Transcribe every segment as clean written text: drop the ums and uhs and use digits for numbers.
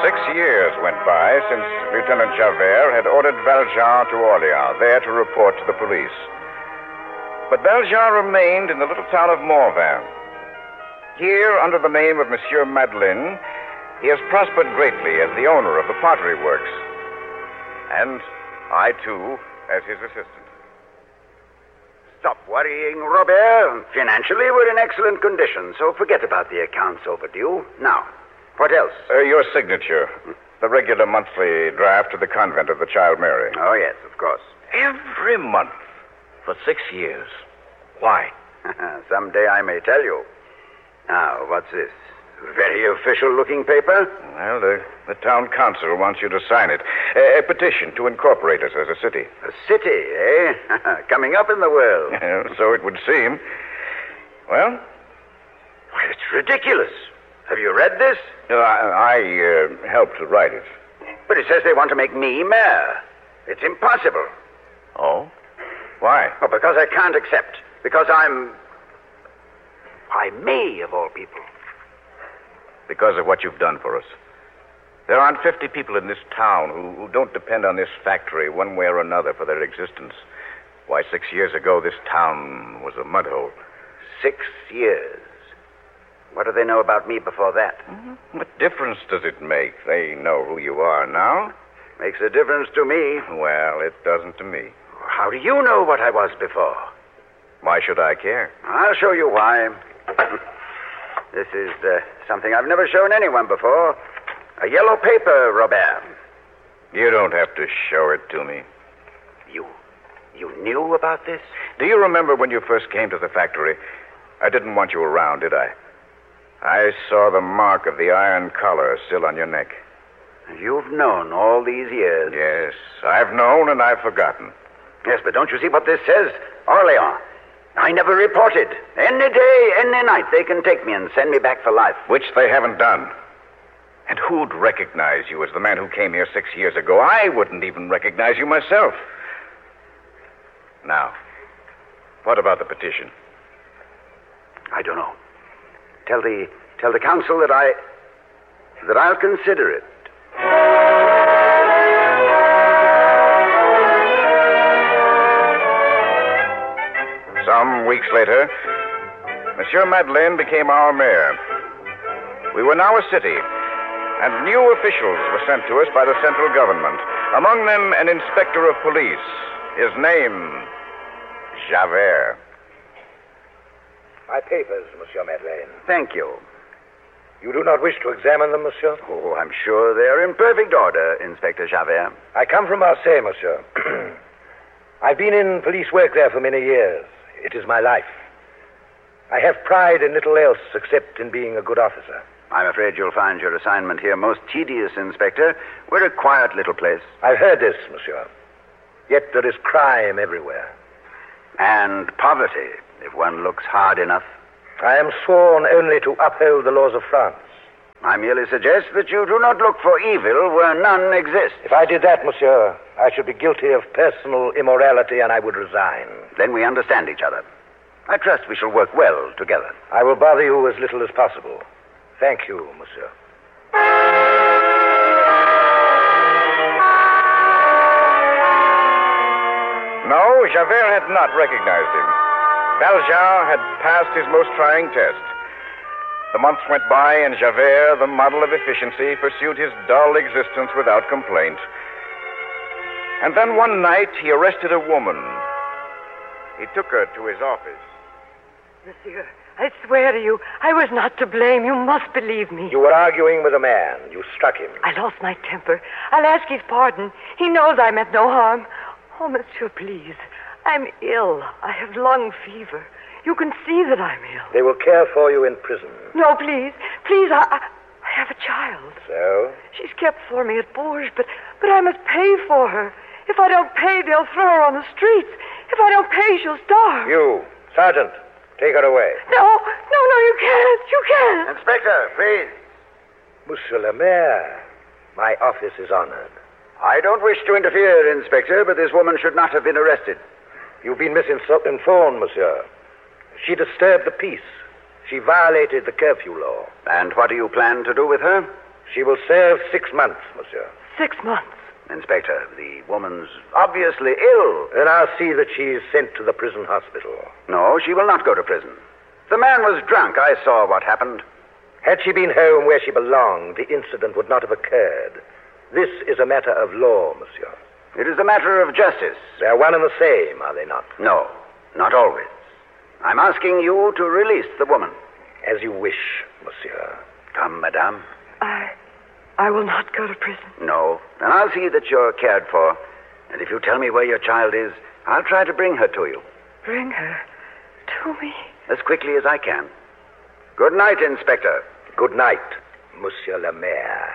6 years went by since Lieutenant Javert had ordered Valjean to Orléans, there to report to the police. But Valjean remained in the little town of Morvan. Here, under the name of Monsieur Madeleine, he has prospered greatly as the owner of the pottery works. And I, too, as his assistant. Stop worrying, Robert. Financially, we're in excellent condition, so forget about the accounts overdue. Now, what else? Your signature. The regular monthly draft to the convent of the Child Mary. Oh, yes, of course. Every month for 6 years. Why? Someday I may tell you. Now, what's this? Very official-looking paper? Well, the town council wants you to sign it. A petition to incorporate us as a city. A city, eh? Coming up in the world. So it would seem. Well? Why, it's ridiculous. Have you read this? I helped to write it. But it says they want to make me mayor. It's impossible. Oh? Why? Oh, because I can't accept. Because I'm... Why, me, of all people. Because of what you've done for us. There aren't 50 people in this town who don't depend on this factory one way or another for their existence. Why, 6 years ago, this town was a mud hole. 6 years. What do they know about me before that? Mm-hmm. What difference does it make? They know who you are now. Makes a difference to me. Well, it doesn't to me. How do you know what I was before? Why should I care? I'll show you why. This is something I've never shown anyone before. A yellow paper, Robert. You don't have to show it to me. You knew about this? Do you remember when you first came to the factory? I didn't want you around, did I? I saw the mark of the iron collar still on your neck. You've known all these years. Yes, I've known and I've forgotten. Yes, but don't you see what this says? Orléans. I never reported. Any day, any night, they can take me and send me back for life. Which they haven't done. And who'd recognize you as the man who came here 6 years ago? I wouldn't even recognize you myself. Now, what about the petition? I don't know. Tell the council that I'll consider it. Some weeks later, Monsieur Madeleine became our mayor. We were now a city, and new officials were sent to us by the central government. Among them, an inspector of police. His name, Javert. My papers, Monsieur Madeleine. Thank you. You do not wish to examine them, Monsieur? Oh, I'm sure they're in perfect order, Inspector Javert. I come from Marseille, Monsieur. I've been in police work there for many years. It is my life. I have pride in little else except in being a good officer. I'm afraid you'll find your assignment here most tedious, Inspector. We're a quiet little place. I've heard this, Monsieur. Yet there is crime everywhere. And poverty, if one looks hard enough. I am sworn only to uphold the laws of France. I merely suggest that you do not look for evil where none exists. If I did that, Monsieur, I should be guilty of personal immorality and I would resign. Then we understand each other. I trust we shall work well together. I will bother you as little as possible. Thank you, Monsieur. No, Javert had not recognized him. Valjean had passed his most trying test. The months went by, and Javert, the model of efficiency, pursued his dull existence without complaint. And then one night, he arrested a woman. He took her to his office. Monsieur, I swear to you, I was not to blame. You must believe me. You were arguing with a man. You struck him. I lost my temper. I'll ask his pardon. He knows I meant no harm. Oh, Monsieur, please. I'm ill. I have lung fever. You can see that I'm ill. They will care for you in prison. No, please. Please, I have a child. So? She's kept for me at Bourges, but I must pay for her. If I don't pay, they'll throw her on the streets. If I don't pay, she'll starve. You, Sergeant, take her away. No, you can't. You can't. Inspector, please. Monsieur le Maire, my office is honored. I don't wish to interfere, Inspector, but this woman should not have been arrested. You've been misinformed, Monsieur. She disturbed the peace. She violated the curfew law. And what do you plan to do with her? She will serve 6 months, monsieur. 6 months? Inspector, the woman's obviously ill. Then I'll see that she is sent to the prison hospital. No, she will not go to prison. The man was drunk. I saw what happened. Had she been home where she belonged, the incident would not have occurred. This is a matter of law, monsieur. It is a matter of justice. They are one and the same, are they not? No, not always. I'm asking you to release the woman. As you wish, monsieur. Come, madame. I will not go to prison. No. Then I'll see that you're cared for. And if you tell me where your child is, I'll try to bring her to you. Bring her to me? As quickly as I can. Good night, Inspector. Good night, Monsieur le Maire.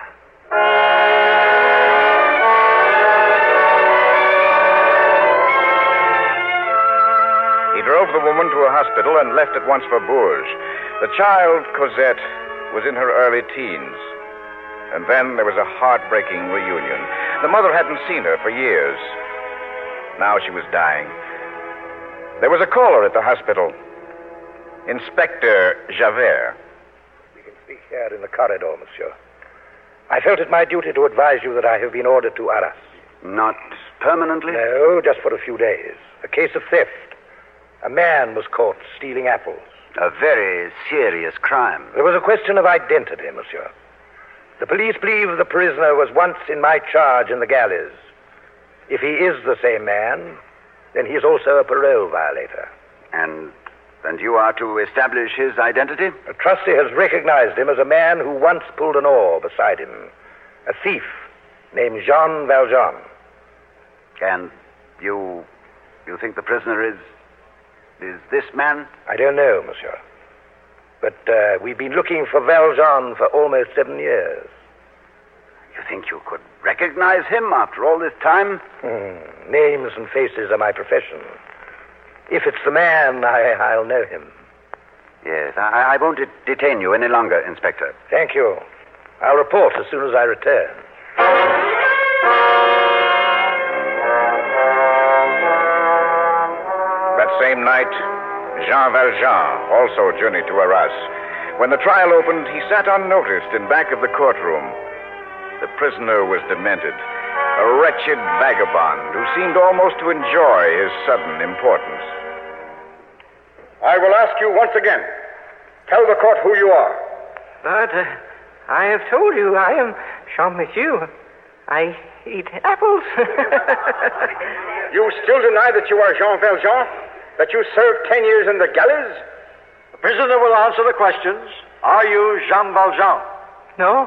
He drove the woman to a hospital and left at once for Bourges. The child, Cosette, was in her early teens. And then there was a heartbreaking reunion. The mother hadn't seen her for years. Now she was dying. There was a caller at the hospital. Inspector Javert. We can speak here in the corridor, monsieur. I felt it my duty to advise you that I have been ordered to Arras. Not permanently? No, just for a few days. A case of theft. A man was caught stealing apples. A very serious crime. There was a question of identity, monsieur. The police believe the prisoner was once in my charge in the galleys. If he is the same man, then he is also a parole violator. And you are to establish his identity? A trustee has recognized him as a man who once pulled an oar beside him. A thief named Jean Valjean. And you think the prisoner is this man? I don't know, monsieur. But we've been looking for Valjean for almost 7 years. You think you could recognize him after all this time? Names and faces are my profession. If it's the man, I'll know him. Yes, I won't detain you any longer, Inspector. Thank you. I'll report as soon as I return. That same night, Jean Valjean also journeyed to Arras. When the trial opened, he sat unnoticed in back of the courtroom. The prisoner was demented, a wretched vagabond who seemed almost to enjoy his sudden importance. I will ask you once again. Tell the court who you are. But I have told you I am Jean Monsieur. I eat apples. You still deny that you are Jean Valjean? That you served 10 years in the galleys? The prisoner will answer the questions. Are you Jean Valjean? No.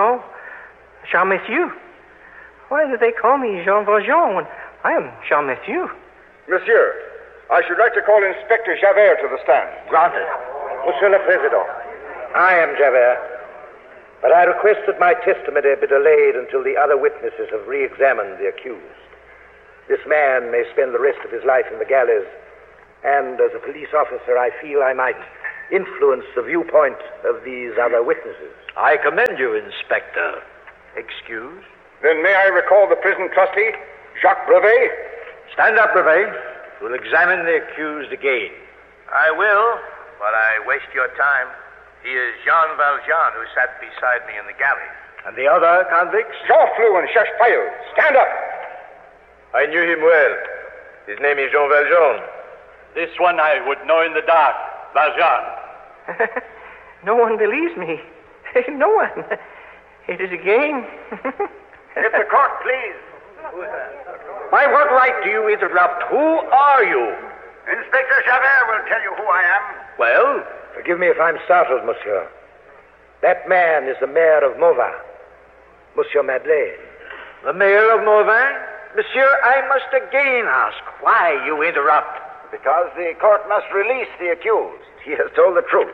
Jean Monsieur. Why do they call me Jean Valjean when I am Jean Monsieur? Monsieur, I should like to call Inspector Javert to the stand. Granted. Monsieur le Président, I am Javert, but I request that my testimony be delayed until the other witnesses have re-examined the accused. This man may spend the rest of his life in the galleys, and as a police officer, I feel I might influence the viewpoint of these other witnesses. I commend you, Inspector. Excuse? Then may I recall the prison trustee, Jacques Brevet? Stand up, Brevet. We'll examine the accused again. I will, but I waste your time. He is Jean Valjean, who sat beside me in the galley. And the other convicts? Jean Flou and Cherche-Paille. Stand up. I knew him well. His name is Jean Valjean. This one I would know in the dark, Valjean. No one believes me. No one. It is a game. Get the court, please. By what right do you interrupt? Who are you? Inspector Javert will tell you who I am. Well? Forgive me if I'm startled, monsieur. That man is the mayor of Mauvais, Monsieur Madeleine. The mayor of Mauvais? Monsieur, I must again ask why you interrupt. Because the court must release the accused. He has told the truth.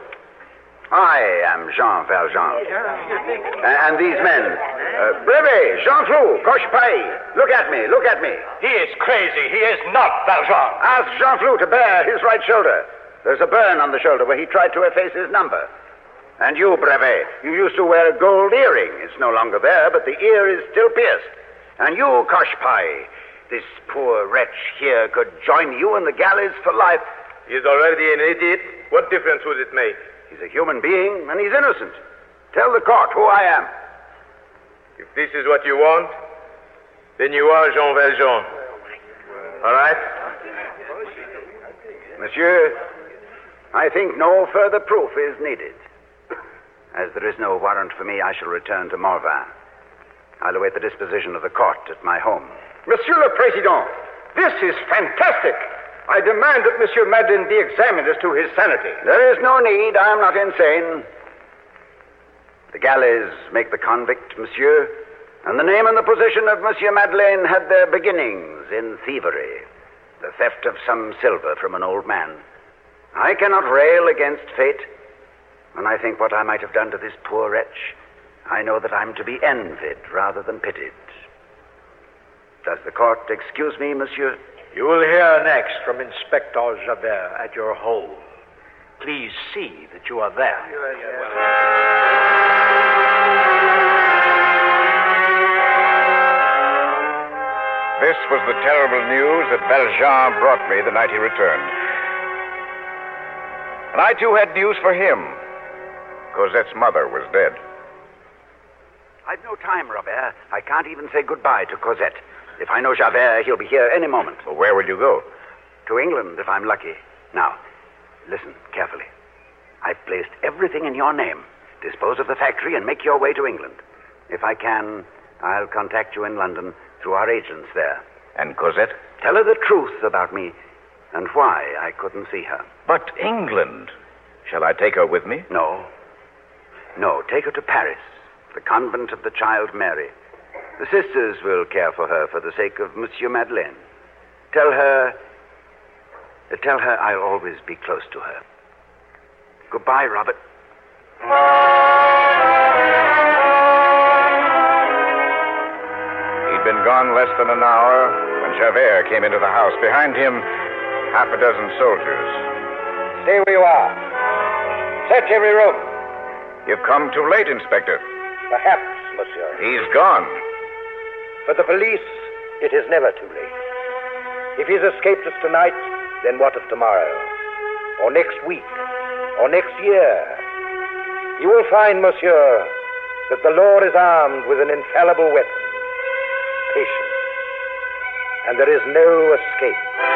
I am Jean Valjean. And these men, Brevet, Jean Flou, Cochepaille, look at me. He is crazy. He is not Valjean. Ask Jean Flou to bare his right shoulder. There's a burn on the shoulder where he tried to efface his number. And you, Brevet, you used to wear a gold earring. It's no longer there, but the ear is still pierced. And you, Cochepaille, this poor wretch here could join you in the galleys for life. He's already an idiot. What difference would it make? He's a human being, and he's innocent. Tell the court who I am. If this is what you want, then you are Jean Valjean. All right? Monsieur, I think no further proof is needed. As there is no warrant for me, I shall return to Morvan. I'll await the disposition of the court at my home. Monsieur le Président, this is fantastic. I demand that Monsieur Madeleine be examined as to his sanity. There is no need. I am not insane. The galleys make the convict, monsieur, and the name and the position of Monsieur Madeleine had their beginnings in thievery, the theft of some silver from an old man. I cannot rail against fate. When I think what I might have done to this poor wretch, I know that I'm to be envied rather than pitied. Does the court excuse me, monsieur? You will hear next from Inspector Javert at your home. Please see that you are there. This was the terrible news that Valjean brought me the night he returned. And I, too, had news for him. Cosette's mother was dead. I've no time, Robert. I can't even say goodbye to Cosette. If I know Javert, he'll be here any moment. Well, where will you go? To England, if I'm lucky. Now, listen carefully. I've placed everything in your name. Dispose of the factory and make your way to England. If I can, I'll contact you in London through our agents there. And Cosette? Tell her the truth about me and why I couldn't see her. But England. Shall I take her with me? No. No, take her to Paris, the convent of the Child Mary. The sisters will care for her for the sake of Monsieur Madeleine. Tell her I'll always be close to her. Goodbye, Robert. He'd been gone less than an hour when Javert came into the house. Behind him, half a dozen soldiers. Stay where you are. Search every room. You've come too late, Inspector. Perhaps, monsieur. He's gone. For the police, it is never too late. If he's escaped us tonight, then what of tomorrow? Or next week? Or next year? You will find, monsieur, that the law is armed with an infallible weapon. Patience. And there is no escape.